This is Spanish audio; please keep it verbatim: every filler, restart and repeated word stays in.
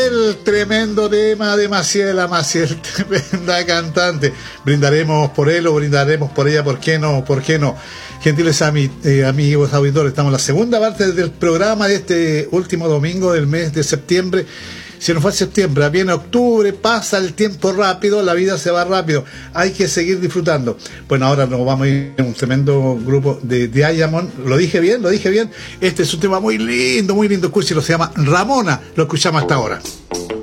El tremendo tema de Maciel, la Maciel, tremenda cantante. Brindaremos por él o brindaremos por ella, ¿por qué no? ¿Por qué no? Gentiles ami, eh, amigos auditores, estamos en la segunda parte del programa de este último domingo del mes de septiembre. Si nos fue septiembre, viene octubre, pasa el tiempo rápido, la vida se va rápido, hay que seguir disfrutando. Bueno, ahora nos vamos a ir en un tremendo grupo de Diamond, lo dije bien, lo dije bien. Este es un tema muy lindo, muy lindo, escúchelo, se llama Ramona, lo escuchamos hasta ahora.